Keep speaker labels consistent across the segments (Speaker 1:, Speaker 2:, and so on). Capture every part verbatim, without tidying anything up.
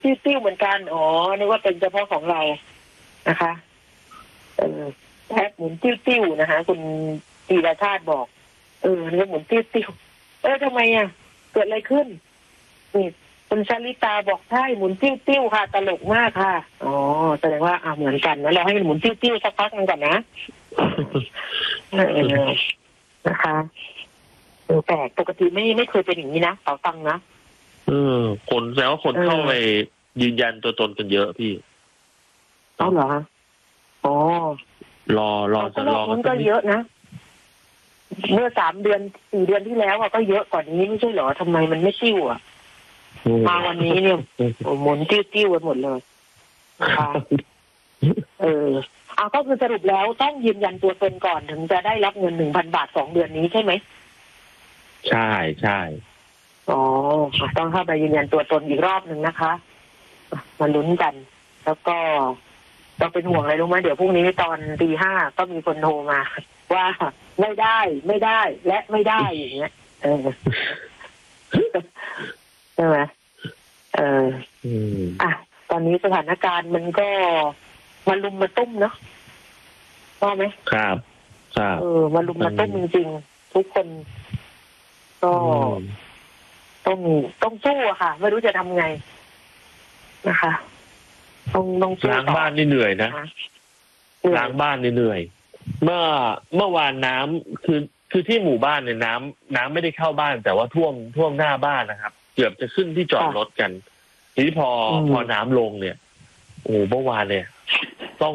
Speaker 1: ติ้วๆเหมือนกันอ๋อนึกว่าเป็นเฉพาะของเรานะคะเออแทบหมุนติ้วๆนะคะคุณธีรชาติบอกเออนึกว่าหมุนติ้วๆเออทำไมอ่ะเกิดอะไรขึ้นนี่คุณชลิตาบอกใช่หมุนติ้วๆค่ะตลกมากค่ะอ๋อแสดงว่าอ่าเหมือนกันนะเราให้มันหมุนติ้วๆสักพักนึงก่อนนะเออนะคะเออแปลกปกติไม่ไม่เคยเป็นอย่างนี้นะเป๋าตังค์นะ
Speaker 2: เออคนแสดงว่าคนเข้าไปยืนยันตัวตนกันเยอะพี่
Speaker 1: เอาเหรออ๋อ
Speaker 2: รอรอจะรอ
Speaker 1: มันก็เยอะนะเมื่อสามเดือนสี่เดือนที่แล้วก็เยอะกว่านี้ไม่ใช่เหรอทำไมมันไม่ติ้วอ่ะมาวันนี้เนี่ยหมุนติ้วๆกันหมดเลยค่ะเออเอาก็คือสรุปแล้วต้องยืนยันตัวตนก่อนถึงจะได้รับเงินหนึ่งพันบาทสองเดือนนี้ใช่ไหม
Speaker 2: ใช่ใช่
Speaker 1: อ๋อต้องเข้าไปยืนยันตัวตนอีกรอบหนึ่งนะคะมาลุ้นกัน แล้วก็เราเป็นห่วงอะไรรู้ไหมเดี๋ยวพรุ่งนี้ตอนตีห้าก็มีคนโทรมาว่าไม่ได้ไม่ได้และไม่ได้อย่างเงี้ยเออใช่ไหมเอออ่ะตอนนี้สถานการณ์มันก็มาลุมมาตุ้มเนาะใช่ไหม
Speaker 2: ครับครับ
Speaker 1: เออมาลุมมาตุ้มจริงๆทุกคนก็ต้องต้องสู้อะค่ะไม่รู้จะทำไงนะคะต้องต้อง
Speaker 2: ล้างบ้านนี่เหนื่อยนะล้างบ้านนี่เหนื่อยเมื่อเมื่อวานน้ำคือคือที่หมู่บ้านเนี่ยน้ำน้ำไม่ได้เข้าบ้านแต่ว่าท่วมท่วมหน้าบ้านนะครับเกือบจะขึ้นที่จอดรถกันทีนี้พอพอน้ำลงเนี่ยโอ้เมื่อวานเนี่ยต้อง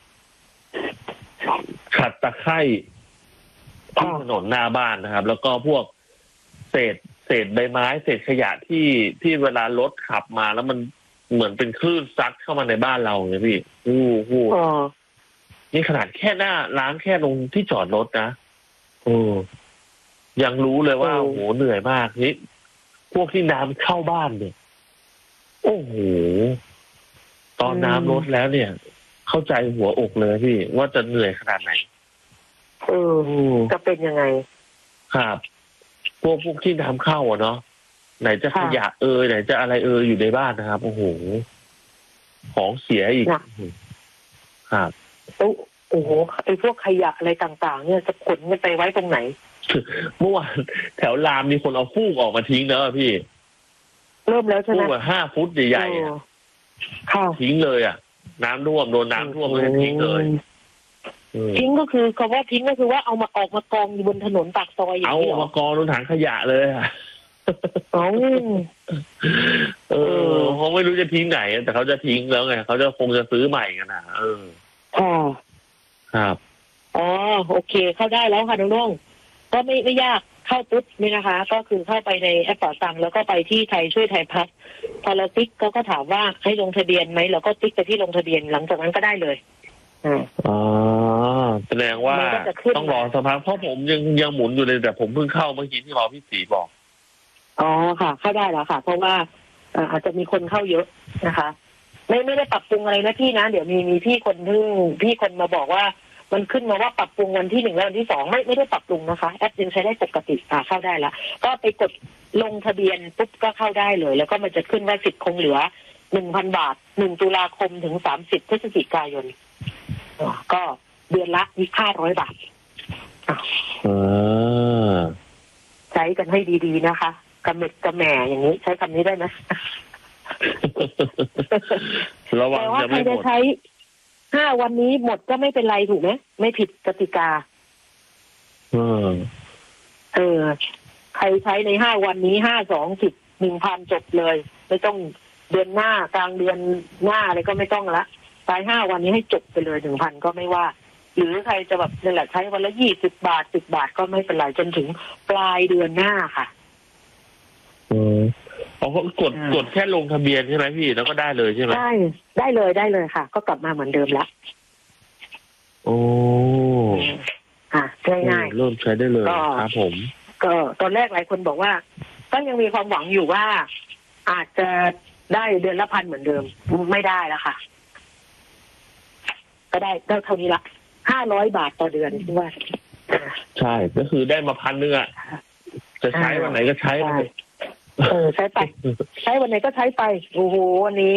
Speaker 2: ขัดตะไคร่ที่ถนนหน้าบ้านนะครับแล้วก็พวกเศษเศษใบไม้เศษขยะที่ที่เวลารถขับมาแล้วมันเหมือนเป็นคลื่นซัดเข้ามาในบ้านเราเนี่ยพี่อู้หูนี่ขนาดแค่หน้าล้างแค่ลงที่จอดรถนะโอ้ยังรู้เลยว่าโอ้โหเหนื่อยมากนี่พวกที่น้ำเข้าบ้านเนี่ยโอ้โหตอนน้ำลดแล้วเนี่ย เข้าใจหัวอกเลยพี่ว่าจะเหนื่อยขนาดไหน
Speaker 1: เออจะเป็นยังไง
Speaker 2: ครับพวกพวกที่น้ำเข้าอ่ะเนาะไหนจะขยะเอ่ยไหนจะอะไรเอ่ยอยู่ในบ้านนะครับโอ้โหของเสียอีกครับ
Speaker 1: โอ้โหไอ้พวกขยะอะไรต่างๆเนี่ยจะขนกันไปไว้ตรงไหน
Speaker 2: เมื่อวานแถวรามมีคนเอาฟูกออกมาทิ้งแล้วพี่
Speaker 1: เริ่มแล้วใช่ไหม
Speaker 2: ฟูกห้าฟุตใหญ่ๆทิ้งเลยอ่ะน้ำท่วมโดนน้ำท่วมเลยทิ้งเลย
Speaker 1: ทิ้งก็คือคำว่าทิ้งก็คือว่าเอามาออกมากองอยู่บนถนนปากซอยอย่างนี้
Speaker 2: เหรอเอามากองบนถังขยะเลยอ่ะ
Speaker 1: อ๋อ
Speaker 2: เออเขาไม่รู้จะทิ้งไหนแต่เขาจะทิ้งแล้วไงเขาจะคงจะซื้อใหม่กันนะเออ
Speaker 1: อ๋อ
Speaker 2: ครับ
Speaker 1: อ๋อโอเคเข้าได้แล้วค่ะน้องๆก็ไม่ไม่ยากเข้าปุ๊บนี่นะคะก็คือเข้าไปในแอปเป๋าตังค์แล้วก็ไปที่ไทยช่วยไทยพัฒน์พอเราติ๊กเขาก็ถามว่าให้ลงทะเบียนไหมเราก็ติ๊กไปที่ลงทะเบียนหลังจากนั้นก็ได้เลย
Speaker 2: อ๋อแสดงว่าต้องรอสักพักเพราะผมยังยังหมุนอยู่เลยแต่ผมเพิ่งเข้าเมื่อกี้ที่รอพี่สีบอก
Speaker 1: อ๋อค่ะเข้าได้แล้วค่ะเพราะว่าอาจจะมีคนเข้าเยอะนะคะไม่ไม่ได้ปรับปรุงอะไรนะพี่นะเดี๋ยวมีมีพี่คนทึ่งพี่คนมาบอกว่ามันขึ้นมาว่าปรับปรุงวันที่หนึ่งและวันที่สองไม่ไม่ได้ปรับปรุงนะคะแอปยังใช้ได้ปกติอ่าเข้าได้แล้วก็ไปกดลงทะเบียนปุ๊บก็เข้าได้เลยแล้วก็มันจะขึ้นว่าสิทธิ์คงเหลือหนึ่งพันบาทหนึ่งตุลาคมถึงสามสิบพฤศจิกายนก็เดือนละมีค่าร้อยบาทใช้กันให้ดีๆนะคะกระเม็ดกระแหม่อย่างนี้ใช้คำนี้ได้ไหม
Speaker 2: ระวังจะไม่หมด
Speaker 1: ใช้ห้าวันนี้หมดก็ไม่เป็นไรถูกไหมไม่ผิดกติกา
Speaker 2: เออ
Speaker 1: เออใครใช้ในห้าวันนี้ห้าสองสิบหนึ่งพันจบเลยไม่ต้องเดือนหน้ากลางเดือนหน้าอะไรก็ไม่ต้องละใช้ห้าวันนี้ให้จบไปเลยหนึ่งพันก็ไม่ว่าหรือใครจะแบบนี่แหละใช้วันละยี่สิบบาทสิบบาทก็ไม่เป็นไรจนถึงปลายเดือนหน้าค่ะ
Speaker 2: อืมอ๋อกดกดแค่ลงทะเบียนใช่ไหมพี่แล้วก็ได้เลยใช่ไหม
Speaker 1: ได้ได้เลยได้เลยค่ะก็กลับมาเหมือนเดิมละ
Speaker 2: โอ้
Speaker 1: ค่ะง่าย
Speaker 2: ๆเริ่มใช้ได้เลยครับผม
Speaker 1: ก็ตอนแรกหลายคนบอกว่าก็ยังมีความหวังอยู่ว่าอาจจะได้เดือนละพันเหมือนเดิมไม่ได้แล้วค่ะก็ได้เท่านี้ละห้าร้อยบาทต่อเดือนที่ว่า
Speaker 2: ใช่ก็คือได้มาพันนึงอ่ะจะใช้วันไหนก็ใช้
Speaker 1: เออใช้ไปใช้วันไหนก็ใช้ไปโอ้โหวันนี้